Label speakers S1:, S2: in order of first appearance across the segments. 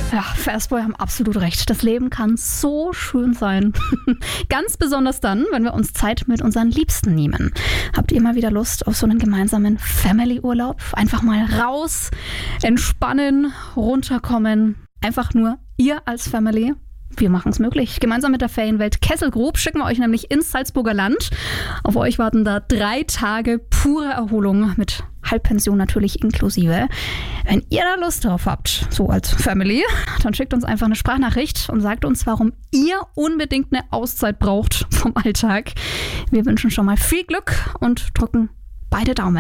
S1: Ja, Fastboy haben absolut recht. Das Leben kann so schön sein. Ganz besonders dann, wenn wir uns Zeit mit unseren Liebsten nehmen. Habt ihr mal wieder Lust auf so einen gemeinsamen Family-Urlaub? Einfach mal raus, entspannen, runterkommen. Einfach nur ihr als Family. Wir machen es möglich. Gemeinsam mit der Ferienwelt Kessel Group schicken wir euch nämlich ins Salzburger Land. Auf euch warten da 3 Tage pure Erholung mit Halbpension natürlich inklusive. Wenn ihr da Lust drauf habt, so als Family, dann schickt uns einfach eine Sprachnachricht und sagt uns, warum ihr unbedingt eine Auszeit braucht vom Alltag. Wir wünschen schon mal viel Glück und drücken beide Daumen.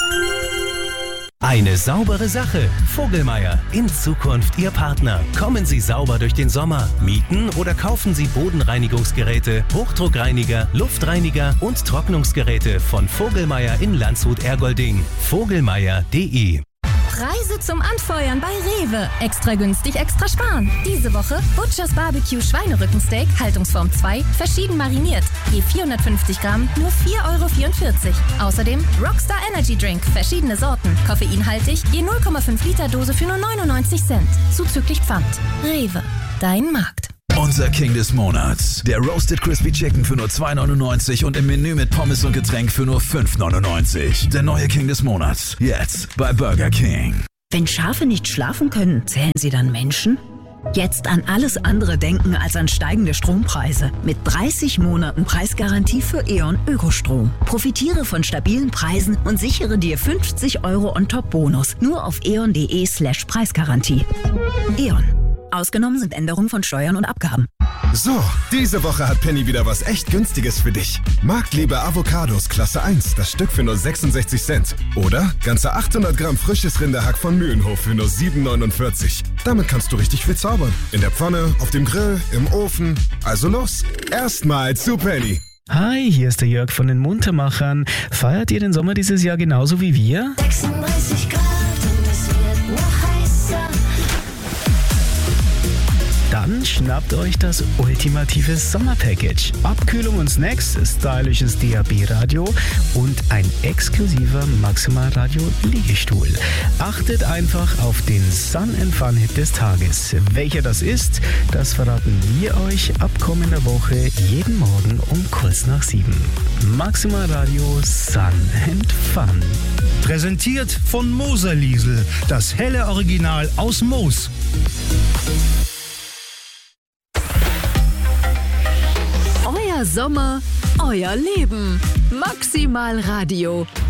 S2: Eine saubere Sache. Vogelmeier. In Zukunft Ihr Partner. Kommen Sie sauber durch den Sommer. Mieten oder kaufen Sie Bodenreinigungsgeräte, Hochdruckreiniger, Luftreiniger und Trocknungsgeräte von Vogelmeier in Landshut-Ergolding. Vogelmeier.de.
S3: Preise zum Anfeuern bei Rewe. Extra günstig, extra sparen. Diese Woche Butchers Barbecue Schweinerückensteak, Haltungsform 2, verschieden mariniert. Je 450 Gramm, nur 4,44 €. Außerdem Rockstar Energy Drink, verschiedene Sorten, koffeinhaltig, je 0,5 Liter Dose für nur 99 Cent. Zuzüglich Pfand. Rewe, dein Markt.
S4: Unser King des Monats. Der Roasted Crispy Chicken für nur 2,99 und im Menü mit Pommes und Getränk für nur 5,99. Der neue King des Monats. Jetzt bei Burger King.
S5: Wenn Schafe nicht schlafen können, zählen sie dann Menschen? Jetzt an alles andere denken als an steigende Strompreise. Mit 30 Monaten Preisgarantie für E.ON Ökostrom. Profitiere von stabilen Preisen und sichere dir 50 € On-Top-Bonus. Nur auf eon.de/Preisgarantie. E.ON. Ausgenommen sind Änderungen von Steuern und Abgaben.
S6: So, diese Woche hat Penny wieder was echt Günstiges für dich. Marktliebe Avocados Klasse 1, das Stück für nur 66 Cent. Oder ganze 800 Gramm frisches Rinderhack von Mühlenhof für nur 7,49. Damit kannst du richtig viel zaubern. In der Pfanne, auf dem Grill, im Ofen. Also los, erstmal zu Penny.
S7: Hi, hier ist der Jörg von den Muntermachern. Feiert ihr den Sommer dieses Jahr genauso wie wir?
S8: 36 Grad und es wird noch heißer.
S7: Dann schnappt euch das ultimative Sommerpackage. Abkühlung und Snacks, stylisches DAB-Radio und ein exklusiver Maximal Radio Liegestuhl. Achtet einfach auf den Sun & Fun Hit des Tages. Welcher das ist, das verraten wir euch ab kommender Woche jeden Morgen um kurz nach 7. Maximal Radio Sun & Fun.
S9: Präsentiert von Moser-Liesel, das helle Original aus Moos.
S10: Euer Sommer, euer Leben. Maximal Radio.